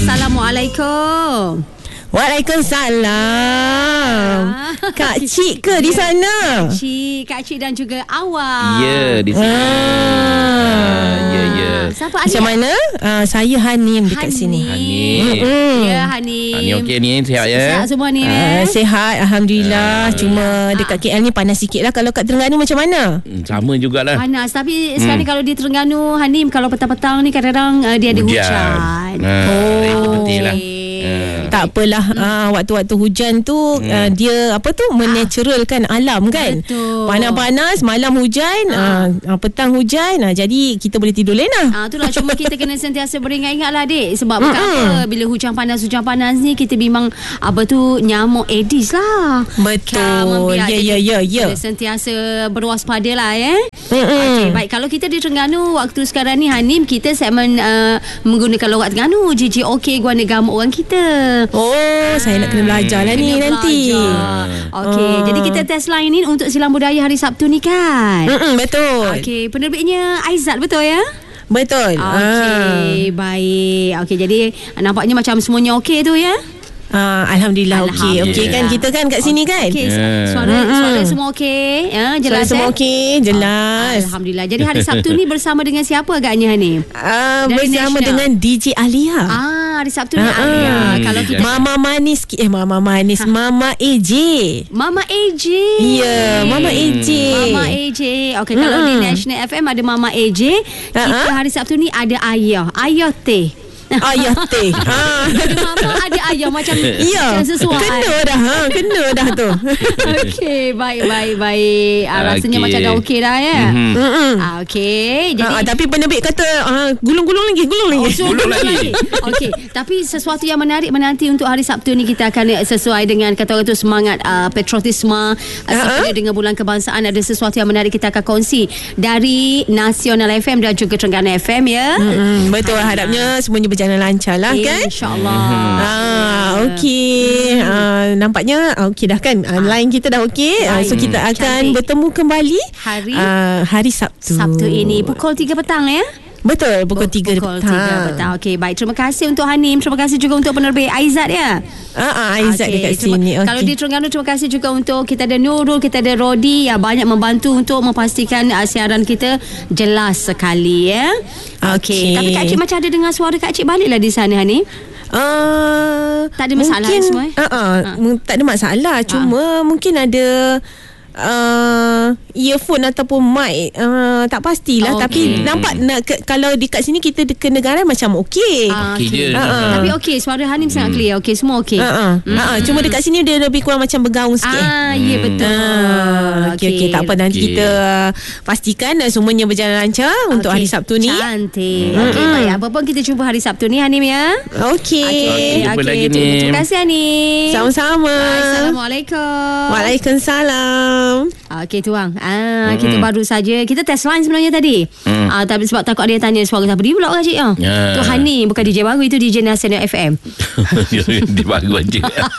Assalamualaikum. Waalaikumsalam. Kak Cik ke di sana? Kak Cik dan juga Awak. Ya, di sana. Ya. Siapa Macam mana? Saya Hanim dekat sini. Hanim. Ya, Hanim. Hanim okey ni, sihat ya? Sihat semua ni. Sihat, Alhamdulillah. Cuma dekat KL ni panas sikit lah. Kalau kat Terengganu macam mana? Sama jugalah. Panas. Tapi sekarang kalau di Terengganu, Hanim, kalau petang-petang ni kadang-kadang dia ada hujan. Itu betul lah. Tak apalah. Waktu-waktu hujan tu dia menaturalkan alam kan. Betul. Panas-panas, malam hujan, petang hujan. Jadi kita boleh tidur lena. Itulah, cuma kita kena sentiasa beringat-ingat lah, Dek. Sebab apa? Bila hujan panas ni kita memang nyamuk Aedes lah. Betul. Ya. Kena sentiasa berwaspada lah Okay, baik. Kalau kita di Terengganu waktu sekarang ni, Hanim, kita segmen menggunakan logat Terengganu. JJOK guana gamuk orang kita. Saya nak kena belajar lah ni nanti. Okey, jadi kita test line ni untuk Silang Budaya hari Sabtu ni kan. Betul. Okey, penerbitnya Aizat, betul ya? Betul. Okey, baik. Okey, jadi nampaknya macam semuanya okey tu ya? Alhamdulillah. Okey kan, kita kan kat sini kan. Okey, suara semua okey ya, jelas. Suara semua okey, jelas. Alhamdulillah. Jadi hari Sabtu ni bersama dengan siapa agaknya ni? Bersama dengan DJ Alia. Hari Sabtu ni Alia. Kalau kita Mama Manis, Mama AJ. Mama AJ. Ya, Mama AJ. Mama AJ. Okey, kalau di National FM ada Mama AJ, kita hari Sabtu ni ada Ayah Teh. Ayah Teh. Ada mama, ada ayah, macam sesuai. Kena dah tu. Okey, baik. Rasanya macam dah okey dah ya. Okey. Jadi tapi penerbit kata gulung lagi. Gulung lagi. Okey, tapi sesuatu yang menarik menanti untuk hari Sabtu ni, kita akan sesuai dengan kata orang tu semangat patriotisme sesuai dengan bulan kebangsaan. Ada sesuatu yang menarik kita akan kongsi dari Nasional FM dan juga Terengganu FM ya. Betul, harapnya semuanya berjalan lancar lah kan, InsyaAllah. Okey. Nampaknya okey dah kan. Line kita dah okey. So kita akan bertemu kembali hari Sabtu ini pukul 3 petang ya. Betul, pukul 3 petang. Okey, baik. Terima kasih untuk Hanim. Terima kasih juga untuk penerbit Aizat ya. Aizat dekat sini. Kalau di Terengganu, terima kasih juga untuk kita ada Nurul, kita ada Rodi yang banyak membantu untuk memastikan siaran kita jelas sekali ya. Okey. Tapi Kak Cik macam ada dengar suara Kak Cik balik lah di sana Hanim. Tak ada masalah mungkin, semua tak ada masalah. Cuma mungkin ada earphone ataupun mic, tak pastilah. Tapi nampak kalau dekat sini kita kedengaran macam okey. Tapi okey, suara Hanim sangat clear. Okey, semua okey. Cuma dekat sini dia lebih kurang macam bergaung sikit. Ya betul. Okey, tak apa, nanti kita pastikan semuanya berjalan lancar untuk hari Sabtu ni. Cantik. Okey, baik. Apa pun kita jumpa hari Sabtu ni Hanim ya. Okey. Jumpa lagi ni. Terima kasih Hanim. Sama-sama. Assalamualaikum. Waalaikumsalam. Okey tuang. Kita baru saja kita test line sebenarnya tadi. Tapi sebab takut ada yang tanya suara siapa dia pula Kak Cik. Tu Hani, bukan DJ baru, itu DJ Nasional FM. Dia baru aja.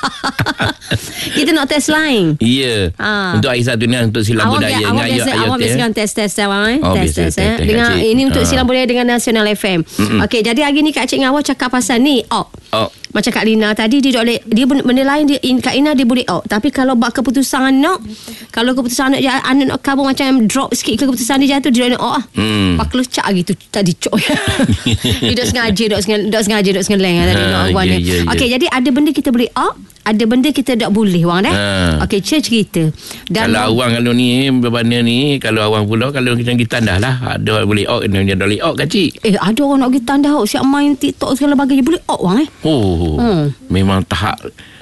Kita nak test line. Ya. Untuk hari Sabtu ni untuk Silang Budaya dengan awak biasakan test test test dengan ini untuk Silang Budaya dengan Nasional FM. Okey, jadi hari ni Kak Cik dengan awak cakap pasal ni macam Kak Lina tadi, dia benda lain Kak Ina dia boleh tapi kalau buat keputusan kalau keputusan anak nak kabur macam drop sikit ke keputusan dia jatuh, dia nak pak lucak gitu tadi cok. Dia dok sengaja dok sengeleng tadi nak buat ni. Okey, jadi ada benda kita boleh ada benda kita tak boleh wang dah. Okey, cerita. Dan kalau awang kalau ni berbanding ni, kalau awang pula kalau kita pergi tandas lah, ada boleh dia boleh Kak Cik. Ada orang nak pergi tandas siap main TikTok segala bagainya boleh wang memang tahap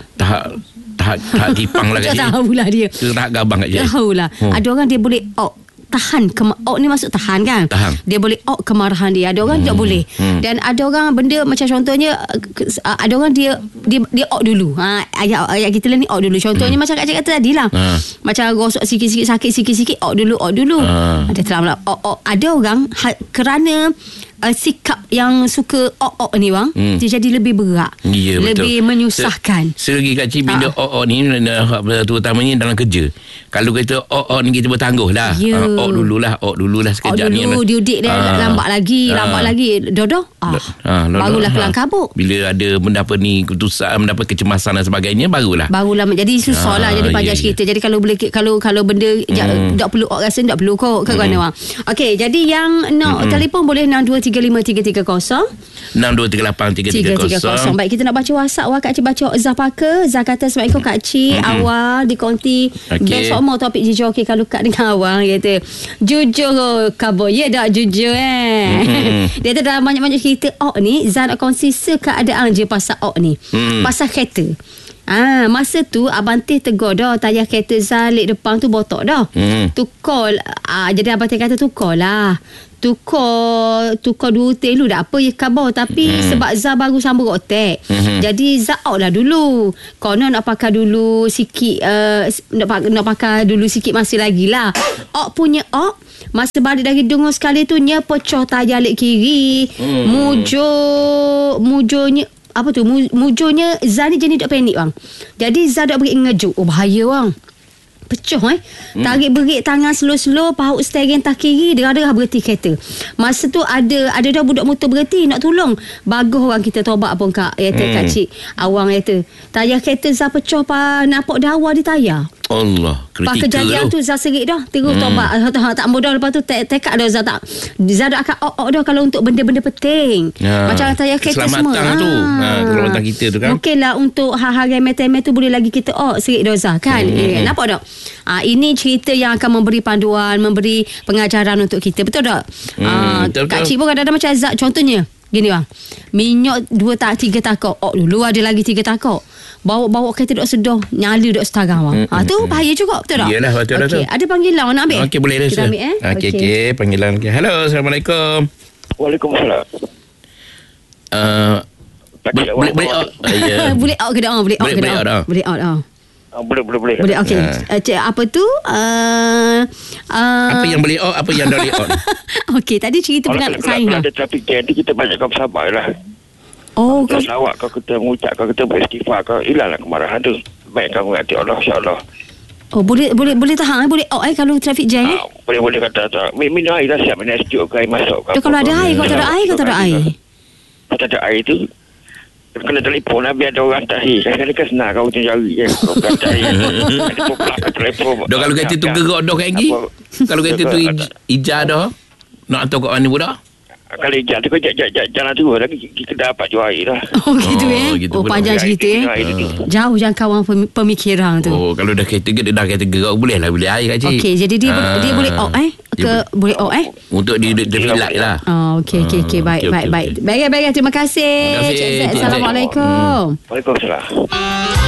tipang lah Kak Cik. Tahulah dia. Tahap gabang Kak Cik. Tahulah. Ada orang dia boleh tahan ni maksud tahan kan. Dia boleh kemarahan dia. Ada orang tak boleh. Dan ada orang benda macam contohnya ada orang dia dulu. Ayat kita lah ni dulu. Contohnya macam Kak Cik kata tadi lah. Macam gosok sikit-sikit sakit sikit-sikit dulu. Ada terlalu ada orang kerana sikap yang suka ok ni bang, dia jadi lebih berat. Ya, lebih menyusahkan. Selagi Kak Cik bila ok ni terutamanya dalam kerja. Kalau kita ok ni kita bertangguh lah. Ok dululah sekejap ni. Diudik dia lambat lagi. Dodo. Barulah kelang kabut. Bila ada benda apa ni, keputusan, mendapat kecemasan dan sebagainya, barulah jadi susah lah. Jadi panjang cerita. Jadi kalau boleh kalau benda tak perlu ok rasa, tak perlu kok ke mana bang. Okey, jadi yang nak telefon boleh 62353340 62383340. Baik, kita nak baca WhatsApp awak. Kak Cik baca Zah Parker. Zah kata Assalamualaikum Kak Cik. Awal dikonti best semua topik jujur. Okey, kalau Kak dengan awal kata jujur kabo. Ya tak jujur Dia tu dalam banyak-banyak cerita ok ni, Zah nak kongsi keadaan je pasal ok ni. Pasal kereta. Masa tu Abang Teh tegur dah, tayar kereta Zalik depan tu botok dah. Tukar. Jadi Abang Teh kata tukar lah. Tukar 2 telu dah apa ya khabar. Tapi sebab Zah baru sambung otak, jadi Zah out lah dulu. Konon nak pakai dulu sikit, nak pakai dulu sikit masih lagi lah. Punya masa balik dari Dungur sekali tu nya pecah tayar lek kiri. Mujonya apa tu, mujurnya Zah ni jenis tak panik bang. Jadi Zah tak beri ngejuk. Bahaya bang, pecah tarik berik tangan slow-slow, paut steering tak kiri, derah-derah berhenti kereta. Masa tu ada dah budak motor berhenti nak tolong. Bagus orang kita tobat pun Kak Kak Cik awang kata tayar kereta Zah pecah nampak darah di tayar. Allah, kritikal kejadian tu Zah serik dah, terus tobat. Tak mudah. Lepas tu tekad dah Zah dah akan dah kalau untuk benda-benda penting macam tayar kereta semua. Keselamatan tu, keselamatan kita tu kan. Mungkinlah untuk hal-hal remeh-temeh tu boleh lagi kita serik dah Zah kan. Nampak tak? Ini cerita yang akan memberi panduan, memberi pengajaran untuk kita. Betul tak? Betul. Kak Cik pun kadang-kadang macam Zah. Contohnya gini bang, minyak 3 takok dulu, ada lagi 3 takok. Bawa kereta dok sedoh, nyala dok setarang bang. Tu bahaya juga, betul tak? Iyalah, betul dah tu. Ada panggilan nak ambil? Okey, boleh dah. Kita ambil Okey, panggilan. Halo, Assalamualaikum. Waalaikumsalam. Boleh boleh out ke dah? Boleh out ke dah? Boleh out dah. Boleh. Boleh, okey. Apa tu? Apa yang boleh out, apa yang tak boleh out? Okey, tadi cerita dengan saya. Kalau ada trafik jam ni, kita banyakkan bersabar lah. Kau selawat, kau kita mengucap, kau kita beristighfar, kau hilanglah kemarahan tu. Baik kau mengati Allah, insyaAllah. Boleh tahan, boleh out kalau trafik jam ni? Boleh kata tak. Minum air dah siap, minum air sejuk, air masuk. Kalau ada air, kalau tak ada air, kalau tak ada air. Kalau tak ada air tu, kena telefon lah, biar ada orang tahi. Kadang-kadang kan senang kau cari kalau kata air. Kalau kereta tu gerak dah lagi, kalau kereta tu ijah dah, nak hantar kat mana pula? Kalau ijaz tu kau jalan tu lagi kita dapat jual air lah. Gitu panjang cerita jauh jangkauan pemikiran tu. Kalau dah kereta gerak boleh air Kak Cik. Okey, jadi dia boleh out boleh out untuk dia relax lah. Okey, baik. Baik, terima kasih. Assalamualaikum. Waalaikumsalam.